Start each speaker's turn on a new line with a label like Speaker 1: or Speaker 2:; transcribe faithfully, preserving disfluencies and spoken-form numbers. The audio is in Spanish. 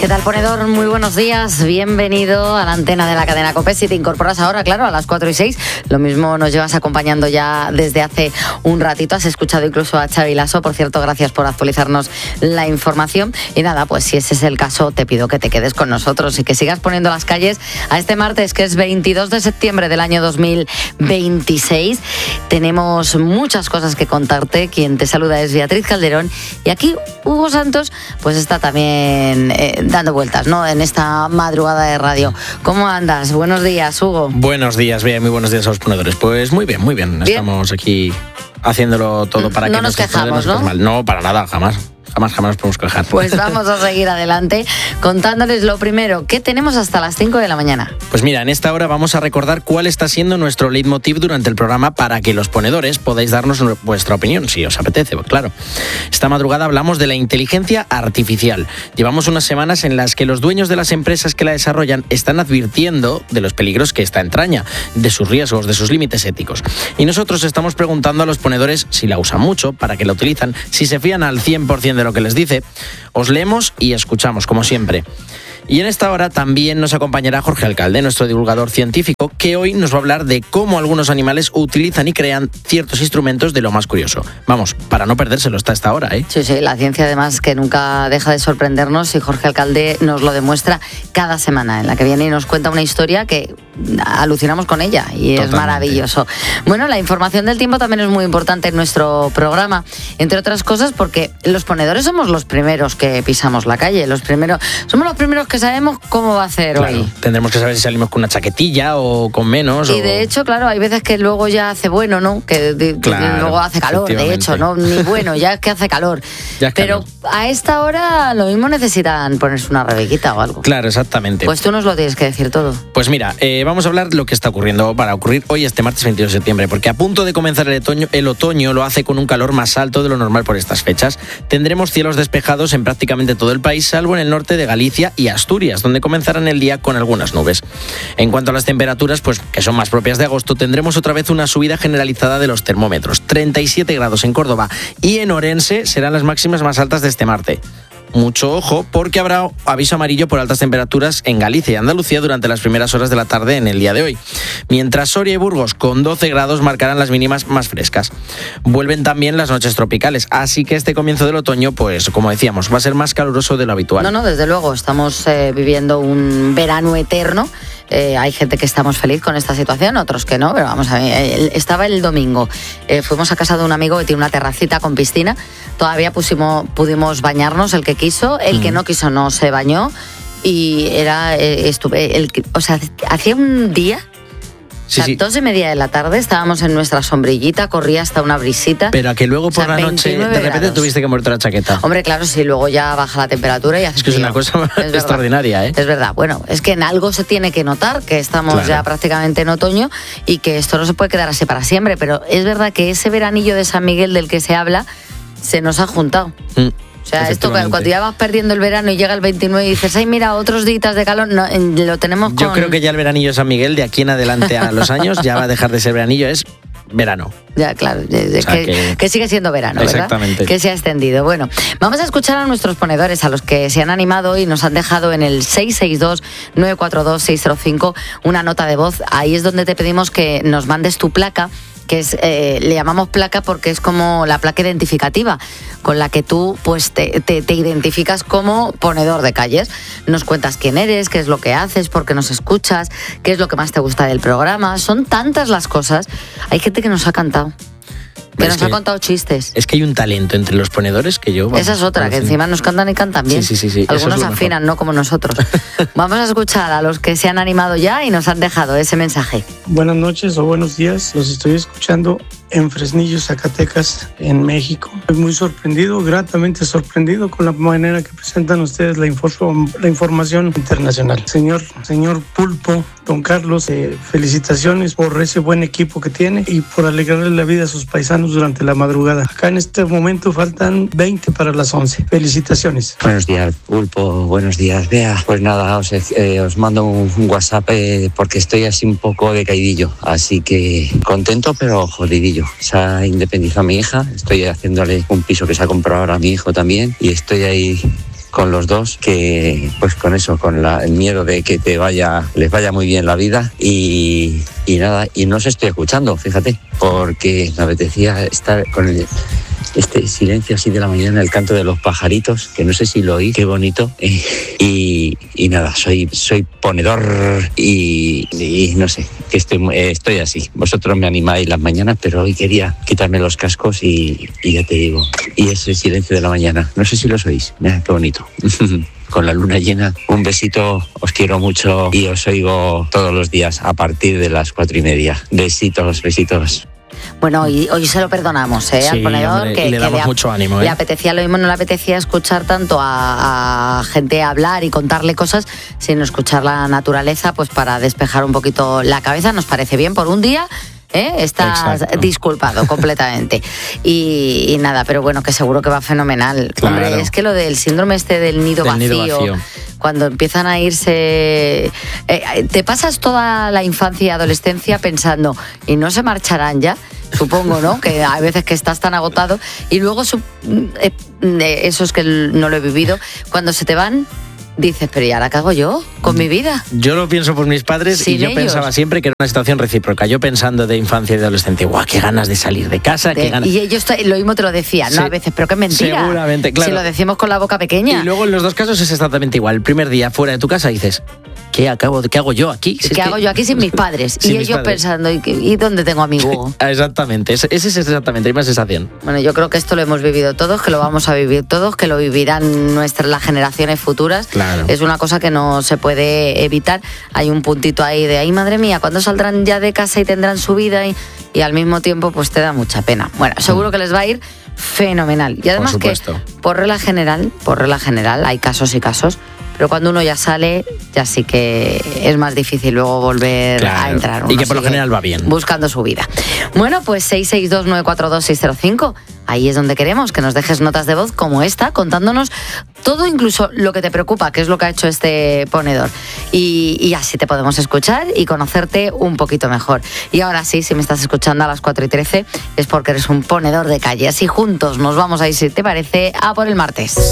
Speaker 1: ¿Qué tal, ponedor? Muy buenos días, bienvenido a la antena de la cadena COPE. Si te incorporas ahora, claro, a las cuatro y seis, lo mismo nos llevas acompañando ya desde hace un ratito. Has escuchado incluso a Xavi Lasso, por cierto, gracias por actualizarnos la información. Y nada, pues si ese es el caso, te pido que te quedes con nosotros y que sigas poniendo las calles a este martes, que es veintidós de septiembre del año dos mil veintiséis. Tenemos muchas cosas que contarte. Quien te saluda es Beatriz Calderón y aquí Hugo Santos pues está también eh, dando vueltas, ¿no?, en esta madrugada de radio. ¿Cómo andas? Buenos días, Hugo.
Speaker 2: Buenos días, bien, muy buenos días a los ponedores. Pues muy bien, muy bien. ¿Bien? Estamos aquí haciéndolo todo para
Speaker 1: no
Speaker 2: que
Speaker 1: nos quejamos, ¿no?
Speaker 2: Mal. No, para nada, jamás. Jamás, jamás nos podemos quejar.
Speaker 1: Pues vamos a seguir adelante contándoles lo primero. ¿Qué tenemos hasta las cinco de la mañana?
Speaker 2: Pues mira, en esta hora vamos a recordar cuál está siendo nuestro leitmotiv durante el programa para que los ponedores podáis darnos vuestra opinión, si os apetece, claro. Esta madrugada hablamos de la inteligencia artificial. Llevamos unas semanas en las que los dueños de las empresas que la desarrollan están advirtiendo de los peligros que esta entraña, de sus riesgos, de sus límites éticos. Y nosotros estamos preguntando a los ponedores si la usan mucho, para qué la utilizan, si se fían al cien por ciento de lo que les dice. Os leemos y escuchamos, como siempre. Y en esta hora también nos acompañará Jorge Alcalde, nuestro divulgador científico, que hoy nos va a hablar de cómo algunos animales utilizan y crean ciertos instrumentos de lo más curioso. Vamos, para no perdérselo hasta esta hora, ¿eh?
Speaker 1: Sí, sí, la ciencia además que nunca deja de sorprendernos y Jorge Alcalde nos lo demuestra cada semana, en la que viene y nos cuenta una historia que alucinamos con ella y Totalmente. Es maravilloso. Bueno, la información del tiempo también es muy importante en nuestro programa, entre otras cosas porque los ponedores somos los primeros que pisamos la calle, los primeros, somos los primeros que sabemos cómo va a hacer
Speaker 2: claro,
Speaker 1: hoy.
Speaker 2: Tendremos que saber si salimos con una chaquetilla o con menos.
Speaker 1: Y
Speaker 2: o...
Speaker 1: de hecho, claro, hay veces que luego ya hace bueno, ¿no? Que de,
Speaker 2: claro,
Speaker 1: luego hace calor, de hecho, ¿no? Ni bueno, ya es que hace calor.
Speaker 2: Ya es
Speaker 1: Pero
Speaker 2: calor.
Speaker 1: A esta hora lo mismo necesitan ponerse una rebequita o algo.
Speaker 2: Claro, exactamente.
Speaker 1: Pues tú nos lo tienes que decir todo.
Speaker 2: Pues mira, eh, vamos a hablar lo que está ocurriendo para ocurrir hoy, este martes veintidós de septiembre, porque a punto de comenzar el otoño, el otoño lo hace con un calor más alto de lo normal por estas fechas. Tendremos cielos despejados en prácticamente todo el país, salvo en el norte de Galicia y Asturias, donde comenzarán el día con algunas nubes. En cuanto a las temperaturas, pues que son más propias de agosto, tendremos otra vez una subida generalizada de los termómetros. treinta y siete grados en Córdoba y en Orense serán las máximas más altas de este martes. Mucho ojo, porque habrá aviso amarillo por altas temperaturas en Galicia y Andalucía durante las primeras horas de la tarde en el día de hoy. Mientras Soria y Burgos con doce grados marcarán las mínimas más frescas. Vuelven también las noches tropicales, así que este comienzo del otoño, pues como decíamos, va a ser más caluroso de lo habitual.
Speaker 1: No, no, desde luego, estamos eh, viviendo un verano eterno. Eh, hay gente que estamos feliz con esta situación, otros que no, pero vamos a ver, eh, estaba el domingo, eh, fuimos a casa de un amigo que tiene una terracita con piscina, todavía pusimos, pudimos bañarnos el que quiso, el mm. que no quiso no se bañó y era, eh, estuve, el, o sea, hacía un día...
Speaker 2: Sí,
Speaker 1: o sea,
Speaker 2: sí.
Speaker 1: dos y media de la tarde estábamos en nuestra sombrillita, corría hasta una brisita.
Speaker 2: Pero a que luego por
Speaker 1: o sea,
Speaker 2: la noche de repente
Speaker 1: grados.
Speaker 2: Tuviste que ponerte la chaqueta.
Speaker 1: Hombre, claro, sí, luego ya baja la temperatura y hace
Speaker 2: Es que
Speaker 1: frío.
Speaker 2: es una cosa
Speaker 1: es
Speaker 2: extraordinaria, ¿eh?
Speaker 1: Es verdad. Bueno, es que en algo se tiene que notar que estamos
Speaker 2: claro.
Speaker 1: ya prácticamente en otoño y que esto no se puede quedar así para siempre, pero es verdad que ese veranillo de San Miguel del que se habla se nos ha juntado. Mm. O sea, esto cuando ya vas perdiendo el verano y llega el veintinueve y dices, ay, mira, otros días de calor, no, lo tenemos con...
Speaker 2: Yo creo que ya el veranillo de San Miguel, de aquí en adelante a los años, ya va a dejar de ser veranillo, es verano.
Speaker 1: Ya, claro, es o sea, que, que... que sigue siendo verano, ¿verdad?
Speaker 2: Exactamente.
Speaker 1: Que se ha extendido. Bueno, vamos a escuchar a nuestros ponedores, a los que se han animado y nos han dejado en el seis seis dos, nueve cuatro dos, seis cero cinco una nota de voz. Ahí es donde te pedimos que nos mandes tu placa, que es, eh, le llamamos placa porque es como la placa identificativa con la que tú pues te, te, te identificas como ponedor de calles. Nos cuentas quién eres, qué es lo que haces, por qué nos escuchas, qué es lo que más te gusta del programa. Son tantas las cosas. Hay gente que nos ha cantado, que nos que, ha contado chistes.
Speaker 2: Es que hay un talento entre los ponedores que yo... Vamos,
Speaker 1: Esa es otra, que encima nos cantan y cantan bien.
Speaker 2: Sí, sí, sí, sí.
Speaker 1: Algunos es afinan, no como nosotros. Vamos a escuchar a los que se han animado ya y nos han dejado ese mensaje.
Speaker 3: Buenas noches o buenos días. Los estoy escuchando en Fresnillo, Zacatecas, en México. Estoy muy sorprendido, gratamente sorprendido con la manera que presentan ustedes la, info, la información internacional. Señor, señor Pulpo, don Carlos, eh, felicitaciones por ese buen equipo que tiene y por alegrarle la vida a sus paisanos durante la madrugada. Acá en este momento faltan veinte para las once. Felicitaciones.
Speaker 4: Buenos días, Pulpo. Buenos días, Bea. Pues nada, os, eh, os mando un, un WhatsApp eh, porque estoy así un poco decaidillo. Así que contento, pero jodidillo. Se ha independizado mi hija. Estoy haciéndole un piso que se ha comprado ahora a mi hijo también. Y estoy ahí con los dos, que pues con eso, con la, el miedo de que te vaya, les vaya muy bien la vida y, y nada, y no os estoy escuchando, fíjate, porque me apetecía estar con el... este silencio así de la mañana, el canto de los pajaritos, que no sé si lo oí, qué bonito. Eh, y, y nada, soy, soy ponedor y, y no sé, que estoy, eh, estoy así. Vosotros me animáis las mañanas, pero hoy quería quitarme los cascos y, y ya te digo, y ese silencio de la mañana, no sé si lo oís, mira, qué bonito. Con la luna llena, un besito, os quiero mucho y os oigo todos los días a partir de las cuatro y media. Besitos, besitos.
Speaker 1: Bueno, hoy, hoy se lo perdonamos, ¿eh?
Speaker 2: Sí,
Speaker 1: al ponedor,
Speaker 2: hombre,
Speaker 1: que,
Speaker 2: y le
Speaker 1: que
Speaker 2: damos
Speaker 1: le,
Speaker 2: mucho ánimo, ¿eh?
Speaker 1: Le apetecía lo mismo, no le apetecía escuchar tanto a, a gente hablar y contarle cosas, sino escuchar la naturaleza, pues para despejar un poquito la cabeza. Nos parece bien por un día. ¿Eh? Estás
Speaker 2: Exacto.
Speaker 1: disculpado completamente. Y, y nada, pero bueno, que seguro que va fenomenal.
Speaker 2: Claro.
Speaker 1: Hombre, es que lo del síndrome este del nido,
Speaker 2: Del
Speaker 1: vacío,
Speaker 2: nido vacío,
Speaker 1: cuando empiezan a irse... Eh, te pasas toda la infancia y adolescencia pensando, ¿y no se marcharán ya? Supongo, ¿no? Que hay veces que estás tan agotado y luego, eh, eso es que no lo he vivido, cuando se te van... Dices, pero ¿y ahora qué hago yo con mi vida?
Speaker 2: Yo lo pienso por mis padres
Speaker 1: Sin
Speaker 2: y yo
Speaker 1: ellos.
Speaker 2: pensaba siempre que era una situación recíproca. Yo pensando de infancia y de adolescente, guau, qué ganas de salir de casa, qué
Speaker 1: De,
Speaker 2: ganas...
Speaker 1: y ellos te- lo mismo te lo decían, ¿no?
Speaker 2: Sí.
Speaker 1: A veces, pero qué mentira.
Speaker 2: Seguramente, claro.
Speaker 1: Si lo decimos con la boca pequeña.
Speaker 2: Y luego en los dos casos es exactamente igual. El primer día fuera de tu casa dices, ¿qué acabo de, qué hago yo aquí? Si
Speaker 1: ¿Qué
Speaker 2: es que-
Speaker 1: hago yo aquí sin mis padres?
Speaker 2: Sin
Speaker 1: y
Speaker 2: mis
Speaker 1: ellos
Speaker 2: padres.
Speaker 1: pensando, ¿y, qué- ¿y dónde tengo a mi Hugo?
Speaker 2: Exactamente, esa es exactamente la misma sensación.
Speaker 1: Bueno, yo creo que esto lo hemos vivido todos, que lo vamos a vivir todos, que lo vivirán nuestras las generaciones futuras.
Speaker 2: Claro.
Speaker 1: Es una cosa que no se puede evitar. Hay un puntito ahí de, ay, madre mía, ¿cuándo saldrán ya de casa y tendrán su vida? Y, y al mismo tiempo, pues te da mucha pena. Bueno, seguro que les va a ir fenomenal. Y además que,
Speaker 2: supuesto.
Speaker 1: por regla general, por regla general, hay casos y casos, pero cuando uno ya sale, ya sí que es más difícil luego volver
Speaker 2: Claro.
Speaker 1: a entrar.
Speaker 2: Y
Speaker 1: Uno
Speaker 2: que por lo
Speaker 1: sigue
Speaker 2: general va bien.
Speaker 1: buscando su vida. Bueno, pues seis seis dos nueve cuatro dos seis cero cinco. Ahí es donde queremos que nos dejes notas de voz como esta, contándonos todo, incluso lo que te preocupa, que es lo que ha hecho este ponedor. Y, y así te podemos escuchar y conocerte un poquito mejor. Y ahora sí, si me estás escuchando a las cuatro y trece, es porque eres un ponedor de calle. Así juntos nos vamos a ir, si te parece, a por el martes.